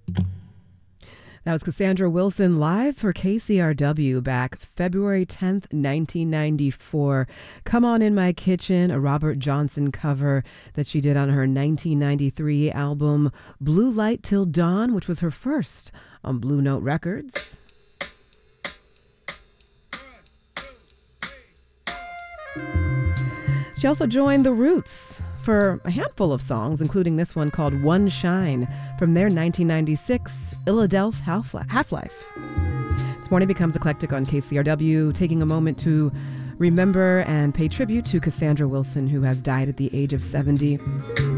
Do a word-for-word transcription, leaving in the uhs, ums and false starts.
That was Cassandra Wilson live for K C R W back February tenth, nineteen ninety-four. Come On In My Kitchen, a Robert Johnson cover that she did on her nineteen ninety-three album Blue Light Till Dawn, which was her first on Blue Note Records. She also joined The Roots for a handful of songs, including this one called One Shine from their nineteen ninety-six Philadelphia Half-Life. This morning becomes eclectic on K C R W, taking a moment to remember and pay tribute to Cassandra Wilson, who has died at the age of seventy.